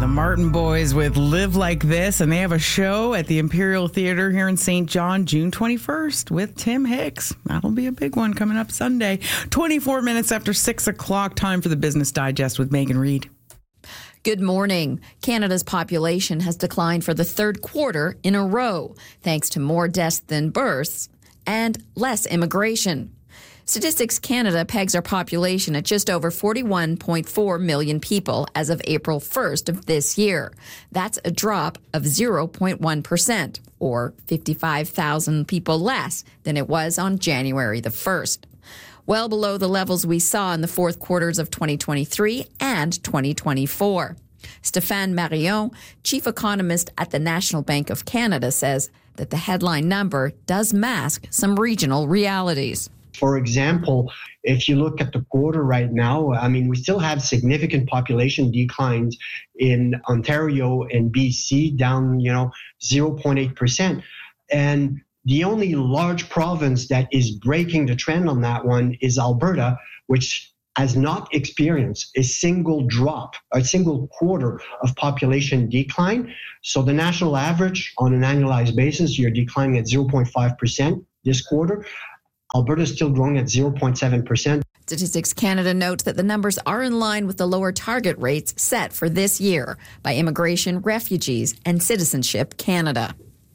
Martin Boys with Live Like This, and they have a show at the Imperial Theater here in St. John, June 21st with Tim Hicks. That'll be a big one coming up Sunday. 24 minutes after 6 o'clock, time for the Business Digest with Megan Reed. Good morning. Canada's population has declined for the third quarter in a row, thanks to more deaths than births and less immigration. Statistics Canada pegs our population at just over 41.4 million people as of April 1st of this year. That's a drop of 0.1%, or 55,000 people less than it was on January the 1st. Well below the levels we saw in the fourth quarters of 2023 and 2024. Stéphane Marion, chief economist at the National Bank of Canada, says that the headline number does mask some regional realities. For example, if you look at the quarter right now, we still have significant population declines in Ontario and BC, down, 0.8%. And the only large province that is breaking the trend on that one is Alberta, which has not experienced a single drop, a single quarter of population decline. So the national average on an annualized basis, you're declining at 0.5% this quarter. Alberta is still growing at 0.7%. Statistics Canada notes that the numbers are in line with the lower target rates set for this year by Immigration, Refugees, and Citizenship Canada.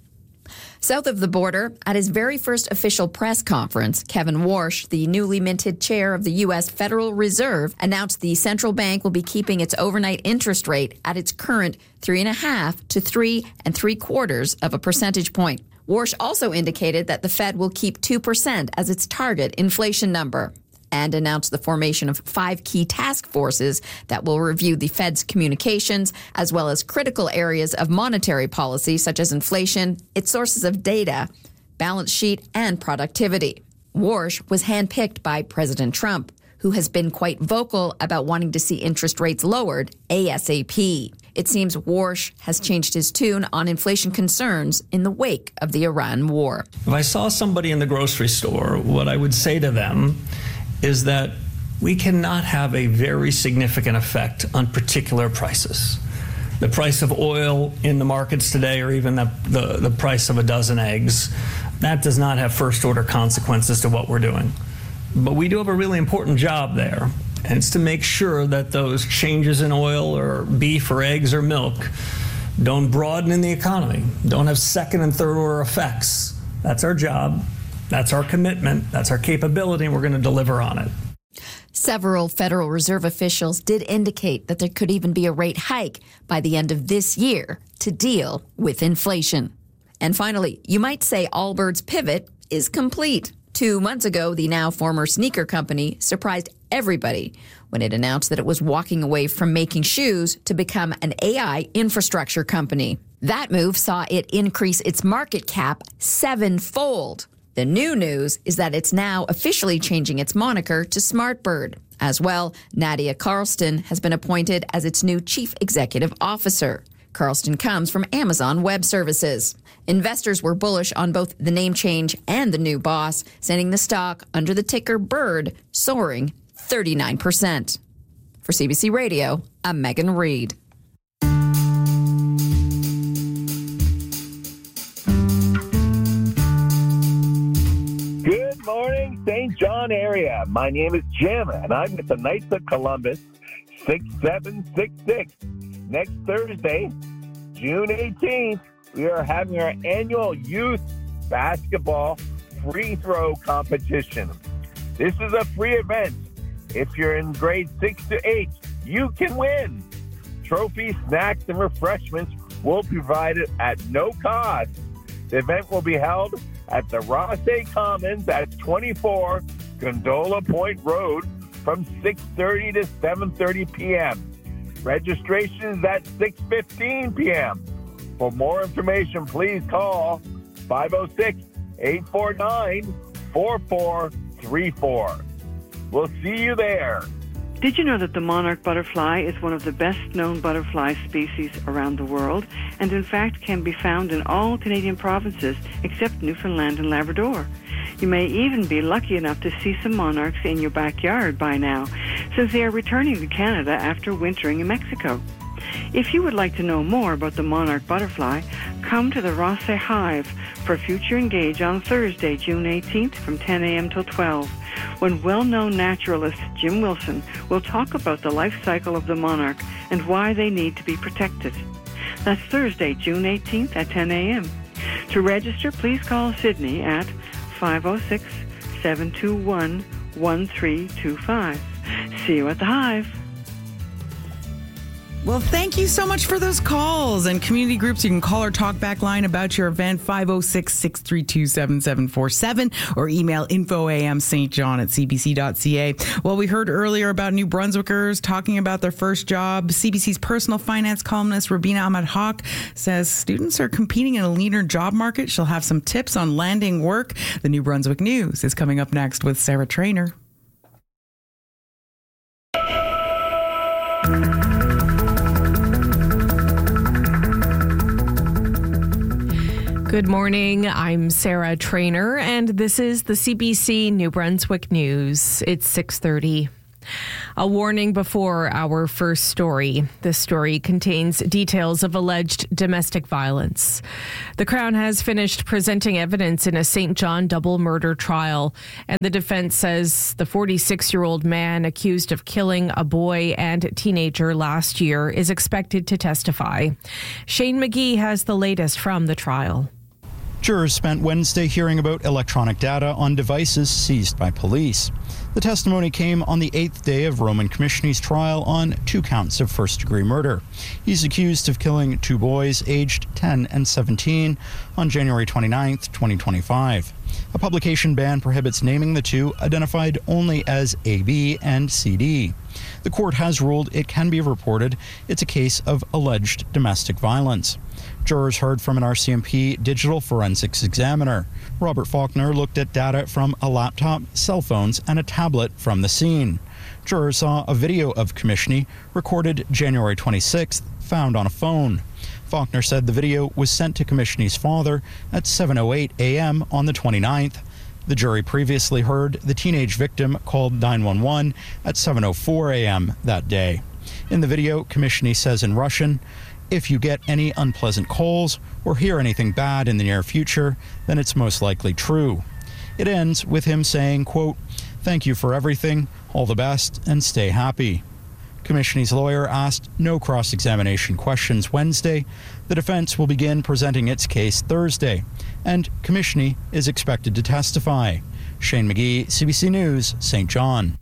South of the border, at his very first official press conference, Kevin Warsh, the newly minted chair of the U.S. Federal Reserve, announced the central bank will be keeping its overnight interest rate at its current 3.5 to 3 3/4 of a percentage point. Warsh also indicated that the Fed will keep 2% as its target inflation number and announced the formation of 5 key task forces that will review the Fed's communications as well as critical areas of monetary policy such as inflation, its sources of data, balance sheet, and productivity. Warsh was handpicked by President Trump, who has been quite vocal about wanting to see interest rates lowered ASAP. It seems Warsh has changed his tune on inflation concerns in the wake of the Iran war. If I saw somebody in the grocery store, what I would say to them is that we cannot have a very significant effect on particular prices. The price of oil in the markets today, or even the price of a dozen eggs, that does not have first-order consequences to what we're doing. But we do have a really important job there, and it's to make sure that those changes in oil or beef or eggs or milk don't broaden in the economy, don't have second and third order effects. That's our job, that's our commitment, that's our capability, and we're going to deliver on it. Several Federal Reserve officials did indicate that there could even be a rate hike by the end of this year to deal with inflation. And finally, you might say Allbirds' pivot is complete. 2 months ago, the now former sneaker company surprised everybody when it announced that it was walking away from making shoes to become an AI infrastructure company. That move saw it increase its market cap 7-fold. The new news is that it's now officially changing its moniker to Smartbird. As well, Nadia Carlston has been appointed as its new chief executive officer. Carlston comes from Amazon Web Services. Investors were bullish on both the name change and the new boss, sending the stock under the ticker BIRD soaring 39%. For CBC Radio, I'm Megan Reed. Good morning, St. John area. My name is Jim, and I'm with the Knights of Columbus 6766. Next Thursday, June 18th, we are having our annual youth basketball free throw competition. This is a free event. If you're in grade 6 to 8, you can win. Trophies, snacks, and refreshments will be provided at no cost. The event will be held at the Ross A. Commons at 24 Gondola Point Road from 6:30 to 7:30 p.m. Registration is at 6:15 p.m. For more information, please call 506-849-4434. We'll see you there. Did you know that the monarch butterfly is one of the best-known butterfly species around the world, and in fact can be found in all Canadian provinces except Newfoundland and Labrador? You may even be lucky enough to see some monarchs in your backyard by now, since they are returning to Canada after wintering in Mexico. If you would like to know more about the monarch butterfly, come to the Rothsay Hive for Future Engage on Thursday, June 18th from 10 a.m. till 12, when well-known naturalist Jim Wilson will talk about the life cycle of the monarch and why they need to be protected. That's Thursday, June 18th at 10 a.m. To register, please call Sydney at 506-721-1325. See you at the Hive. Well, thank you so much for those calls and community groups. You can call our talkback line about your event, 506-632-7747, or email info@cbc.ca. Well, we heard earlier about New Brunswickers talking about their first job. CBC's personal finance columnist, Rubina Ahmed-Haq, says students are competing in a leaner job market. She'll have some tips on landing work. The New Brunswick News is coming up next with Sarah Trainer. Good morning. I'm Sarah Trainer, and this is the CBC New Brunswick News. It's 6:30. A warning before our first story. This story contains details of alleged domestic violence. The Crown has finished presenting evidence in a St. John double murder trial, and the defense says the 46-year-old man accused of killing a boy and teenager last year is expected to testify. Shane McGee has the latest from the trial. Jurors spent Wednesday hearing about electronic data on devices seized by police. The testimony came on the 8th day of Roman Commissioner's trial on 2 counts of first-degree murder. He's accused of killing 2 boys aged 10 and 17 on January 29, 2025. A publication ban prohibits naming the 2, identified only as AB and CD. The court has ruled it can be reported it's a case of alleged domestic violence. Jurors heard from an RCMP digital forensics examiner. Robert Faulkner looked at data from a laptop, cell phones, and a tablet from the scene. Jurors saw a video of Commissioner recorded January 26th, found on a phone. Faulkner said the video was sent to Commissioner's father at 7:08 a.m. on the 29th. The jury previously heard the teenage victim called 911 at 7:04 a.m. that day. In the video, Commissioner says in Russian, "If you get any unpleasant calls or hear anything bad in the near future, then it's most likely true." It ends with him saying, quote, "Thank you for everything, all the best, and stay happy." Commissioner's lawyer asked no cross-examination questions Wednesday. The defense will begin presenting its case Thursday, and Commissioner is expected to testify. Shane McGee, CBC News, St. John.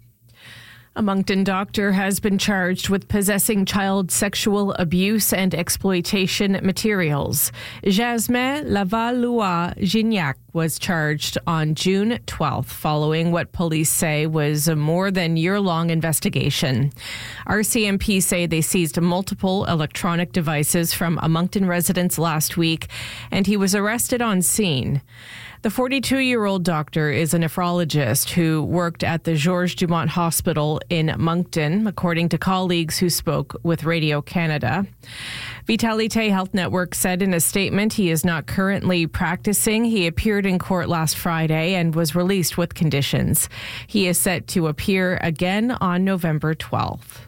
A Moncton doctor has been charged with possessing child sexual abuse and exploitation materials. Jasmin Lavallois-Gignac was charged on June 12th, following what police say was a more than year-long investigation. RCMP say they seized multiple electronic devices from a Moncton residence last week, and he was arrested on scene. The 42-year-old doctor is a nephrologist who worked at the Georges Dumont Hospital in Moncton, according to colleagues who spoke with Radio Canada. Vitalité Health Network said in a statement he is not currently practicing. He appeared in court last Friday and was released with conditions. He is set to appear again on November 12th.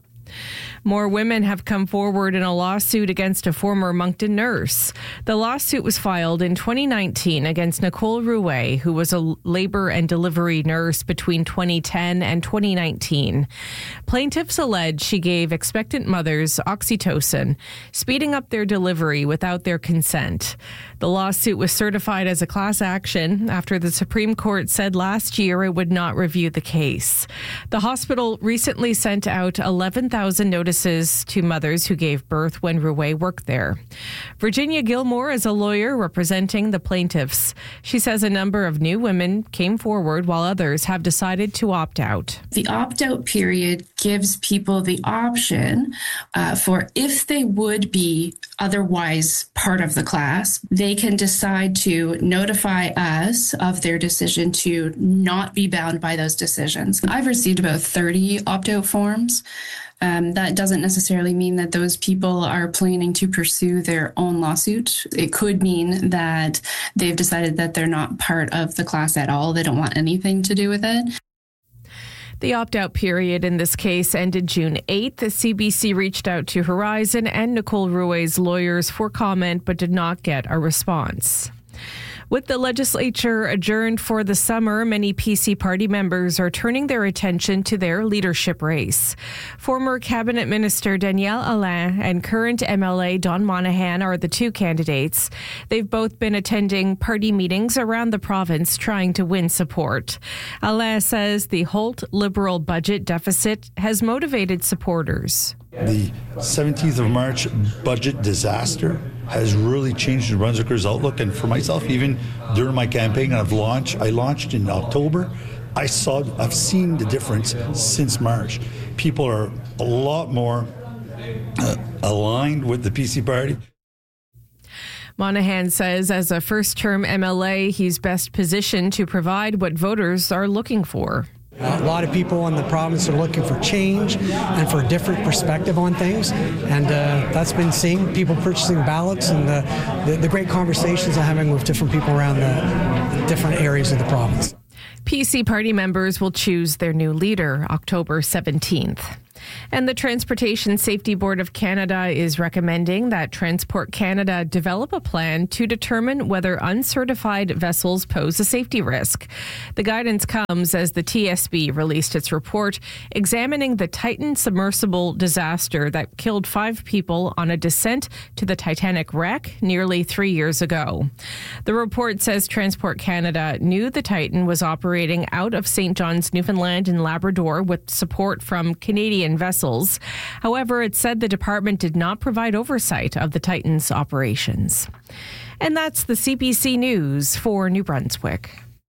More women have come forward in a lawsuit against a former Moncton nurse. The lawsuit was filed in 2019 against Nicole Rouet, who was a labor and delivery nurse between 2010 and 2019. Plaintiffs allege she gave expectant mothers oxytocin, speeding up their delivery without their consent. The lawsuit was certified as a class action after the Supreme Court said last year it would not review the case. The hospital recently sent out 11,000 notices to mothers who gave birth when Rouet worked there. Virginia Gilmore is a lawyer representing the plaintiffs. She says a number of new women came forward while others have decided to opt out. The opt-out period gives people the option for if they would be otherwise part of the class, they can decide to notify us of their decision to not be bound by those decisions. I've received about 30 opt-out forms. That doesn't necessarily mean that those people are planning to pursue their own lawsuit. It could mean that they've decided that they're not part of the class at all. They don't want anything to do with it. The opt-out period in this case ended June 8th. The CBC reached out to Horizon and Nicole Rouet's lawyers for comment but did not get a response. With the legislature adjourned for the summer, many PC party members are turning their attention to their leadership race. Former Cabinet Minister Danielle Alain and current MLA Don Monahan are the two candidates. They've both been attending party meetings around the province trying to win support. Alain says the Holt Liberal budget deficit has motivated supporters. The 17th of March budget disaster has really changed New Brunswickers' outlook. And for myself, even during my campaign, I launched in October. I've seen the difference since March. People are a lot more aligned with the PC party. Monahan says as a first-term MLA, he's best positioned to provide what voters are looking for. A lot of people in the province are looking for change and for a different perspective on things, and that's been seen. People purchasing ballots and the great conversations I'm having with different people around the different areas of the province. PC party members will choose their new leader October 17th. And the Transportation Safety Board of Canada is recommending that Transport Canada develop a plan to determine whether uncertified vessels pose a safety risk. The guidance comes as the TSB released its report examining the Titan submersible disaster that killed 5 people on a descent to the Titanic wreck nearly 3 years ago. The report says Transport Canada knew the Titan was operating out of St. John's, Newfoundland and Labrador with support from Canadian vessels. However, it said the department did not provide oversight of the Titan's operations. And that's the CBC News for New Brunswick.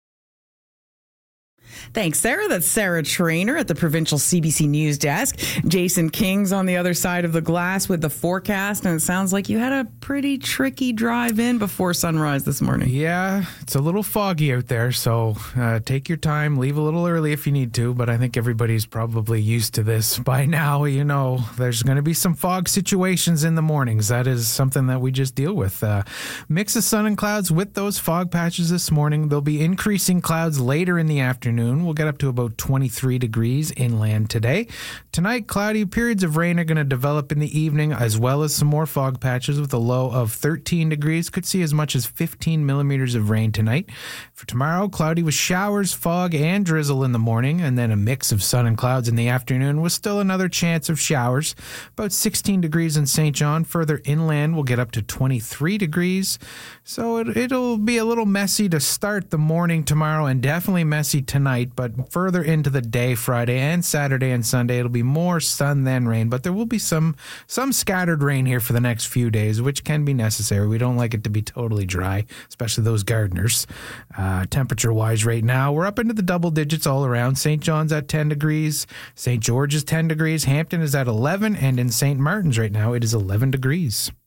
Thanks, Sarah. That's Sarah Trainer at the Provincial CBC News Desk. Jason King's on the other side of the glass with the forecast, and it sounds like you had a pretty tricky drive in before sunrise this morning. Yeah, it's a little foggy out there, so take your time, leave a little early if you need to, but I think everybody's probably used to this by now. You know, there's going to be some fog situations in the mornings. That is something that we just deal with. Mix of sun and clouds with those fog patches this morning. There'll be increasing clouds later in the afternoon. We'll get up to about 23 degrees inland today. Tonight, cloudy periods of rain are going to develop in the evening, as well as some more fog patches with a low of 13 degrees. Could see as much as 15 millimeters of rain tonight. For tomorrow, cloudy with showers, fog, and drizzle in the morning, and then a mix of sun and clouds in the afternoon with still another chance of showers. About 16 degrees in St. John. Further inland, we'll get up to 23 degrees. So it'll be a little messy to start the morning tomorrow and definitely messy tonight. But further into the day, Friday and Saturday and Sunday, it'll be more sun than rain. But there will be some scattered rain here for the next few days, which can be necessary. We don't like it to be totally dry, especially those gardeners. Temperature-wise right now, we're up into the double digits all around. St. John's at 10 degrees. St. George is 10 degrees. Hampton is at 11. And in St. Martin's right now, it is 11 degrees.